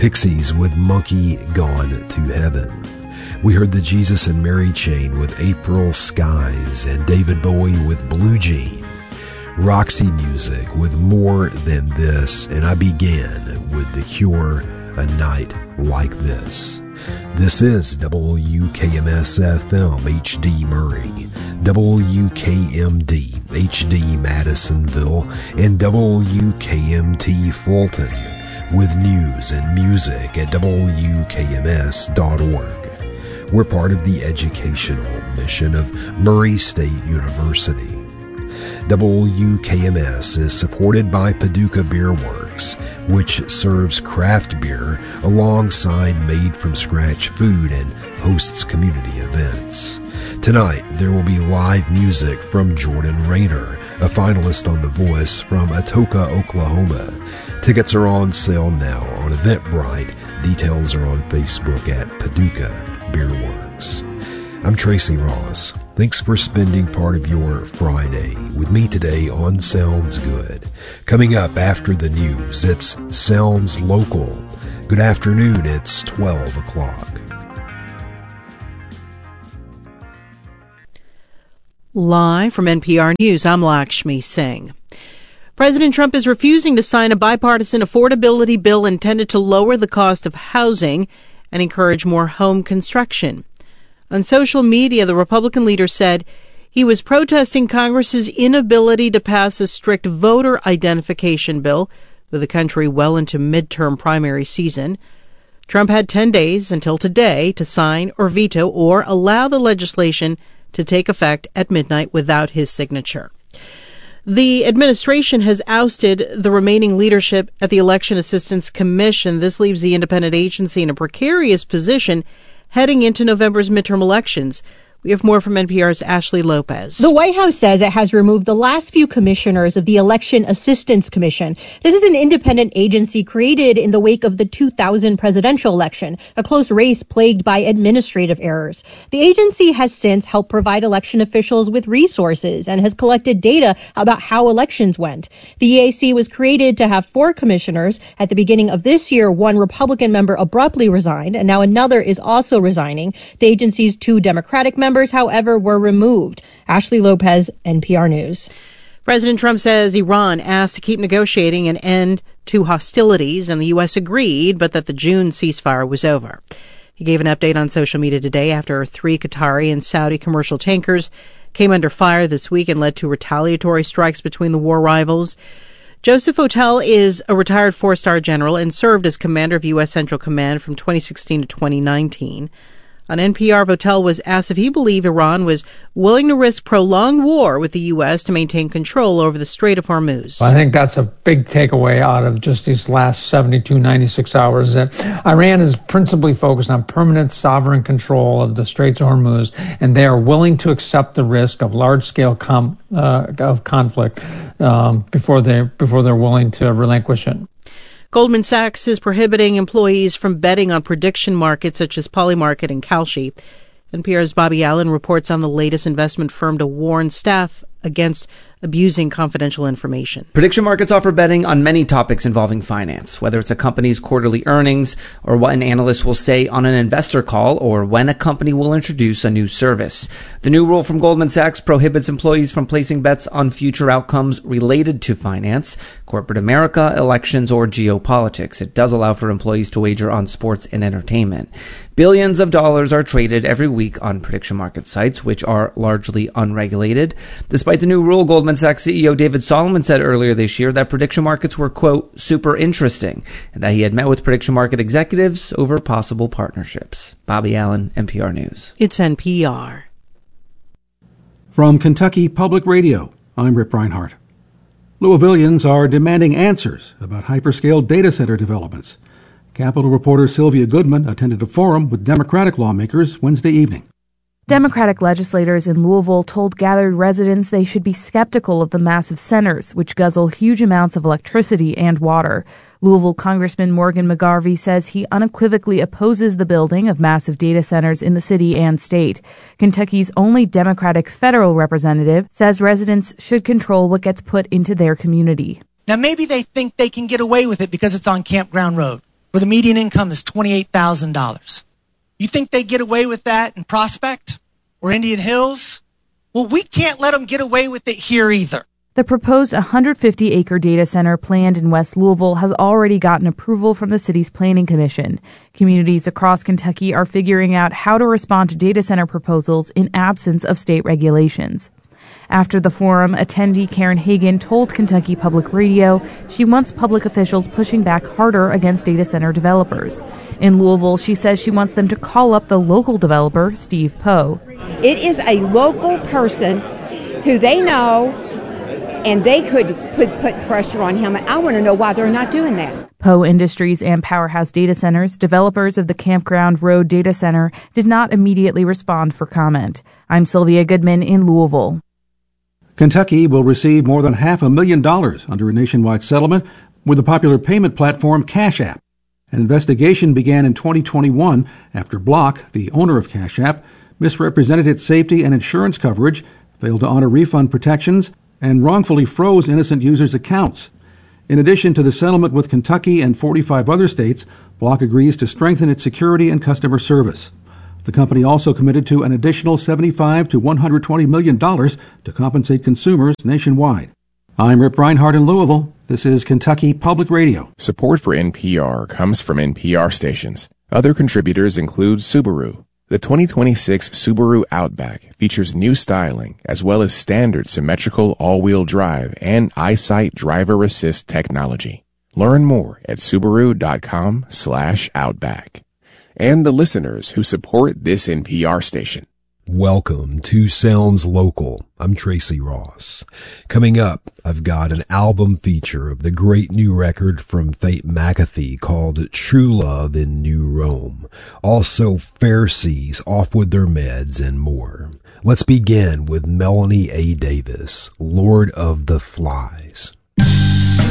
Pixies with Monkey Gone to Heaven. We heard the Jesus and Mary Chain with April Skies and David Bowie with Blue Jean. Roxy Music with More Than This, and I began with The Cure, A Night Like This. This is WKMS-FM HD Murray, WKMD HD Madisonville, and WKMT Fulton, with news and music at WKMS.org. We're part of the educational mission of Murray State University. WKMS is supported by Paducah Beer Works, which serves craft beer alongside made-from-scratch food and hosts community events. Tonight, there will be live music from Jordan Rayner, a finalist on The Voice from Atoka, Oklahoma. Tickets are on sale now on Eventbrite. Details are on Facebook at Paducah Beer Works. I'm Tracy Ross. Thanks for spending part of your Friday with me today on Sounds Good. Coming up after the news, it's Sounds Local. Good afternoon, it's 12 o'clock. Live from NPR News, I'm Lakshmi Singh. President Trump is refusing to sign a bipartisan affordability bill intended to lower the cost of housing and encourage more home construction. On social media, the Republican leader said he was protesting Congress's inability to pass a strict voter identification bill with the country well into midterm primary season. Trump had 10 days until today to sign or veto or allow the legislation to take effect at midnight without his signature. The administration has ousted the remaining leadership at the Election Assistance Commission. This leaves the independent agency in a precarious position heading into November's midterm elections. We have more from NPR's Ashley Lopez. The White House says it has removed the last few commissioners of the Election Assistance Commission. This is an independent agency created in the wake of the 2000 presidential election, a close race plagued by administrative errors. The agency has since helped provide election officials with resources and has collected data about how elections went. The EAC was created to have 4 commissioners. At the beginning of this year, one Republican member abruptly resigned, and now another is also resigning. The agency's 2 Democratic members, however, were removed. Ashley Lopez, NPR News. President Trump says Iran asked to keep negotiating an end to hostilities, and the U.S. agreed, but that the June ceasefire was over. He gave an update on social media today after 3 Qatari and Saudi commercial tankers came under fire this week and led to retaliatory strikes between the war rivals. Joseph Votel is a retired 4-star general and served as commander of U.S. Central Command from 2016 to 2019. On NPR, Votel was asked if he believed Iran was willing to risk prolonged war with the U.S. to maintain control over the Strait of Hormuz. I think that's a big takeaway out of just these last 72, 96 hours, that Iran is principally focused on permanent sovereign control of the Straits of Hormuz, and they are willing to accept the risk of large-scale conflict before they're willing to relinquish it. Goldman Sachs is prohibiting employees from betting on prediction markets such as Polymarket and Kalshi. NPR's Bobby Allen reports on the latest investment firm to warn staff against abusing confidential information. Prediction markets offer betting on many topics involving finance, whether it's a company's quarterly earnings, or what an analyst will say on an investor call, or when a company will introduce a new service. The new rule from Goldman Sachs prohibits employees from placing bets on future outcomes related to finance, corporate America, elections, or geopolitics. It does allow for employees to wager on sports and entertainment. Billions of dollars are traded every week on prediction market sites, which are largely unregulated. Despite the new rule, Goldman Sachs CEO David Solomon said earlier this year that prediction markets were, quote, super interesting, and that he had met with prediction market executives over possible partnerships. Bobby Allen, NPR News. It's NPR. From Kentucky Public Radio, I'm Rip Reinhardt. Louisvillians are demanding answers about hyperscale data center developments. Capitol reporter Sylvia Goodman attended a forum with Democratic lawmakers Wednesday evening. Democratic legislators in Louisville told gathered residents they should be skeptical of the massive centers, which guzzle huge amounts of electricity and water. Louisville Congressman Morgan McGarvey says he unequivocally opposes the building of massive data centers in the city and state. Kentucky's only Democratic federal representative says residents should control what gets put into their community. Now, maybe they think they can get away with it because it's on Campground Road. where the median income is $28,000. You think they get away with that in Prospect or Indian Hills? Well, we can't let them get away with it here either. The proposed 150-acre data center planned in West Louisville has already gotten approval from the city's planning commission. Communities across Kentucky are figuring out how to respond to data center proposals in absence of state regulations. After the forum, attendee Karen Hagan told Kentucky Public Radio she wants public officials pushing back harder against data center developers. In Louisville, she says she wants them to call up the local developer, Steve Poe. It is a local person who they know, and they could put pressure on him. I want to know why they're not doing that. Poe Industries and Powerhouse Data Centers, developers of the Campground Road Data Center, did not immediately respond for comment. I'm Sylvia Goodman in Louisville. Kentucky will receive more than $500,000 under a nationwide settlement with the popular payment platform Cash App. An investigation began in 2021 after Block, the owner of Cash App, misrepresented its safety and insurance coverage, failed to honor refund protections, and wrongfully froze innocent users' accounts. In addition to the settlement with Kentucky and 45 other states, Block agrees to strengthen its security and customer service. The company also committed to an additional $75 to $120 million to compensate consumers nationwide. I'm Rip Reinhardt in Louisville. This is Kentucky Public Radio. Support for NPR comes from NPR stations. Other contributors include Subaru. The 2026 Subaru Outback features new styling as well as standard symmetrical all-wheel drive and EyeSight driver assist technology. Learn more at Subaru.com/Outback. And the listeners who support this NPR station. Welcome to Sounds Local. I'm Tracy Ross. Coming up, I've got an album feature of the great new record from Fate McAfee called True Love in New Rome. Also, Fair Seas, Off With Their Meds, and more. Let's begin with Melanie A. Davis, Lord of the Flies.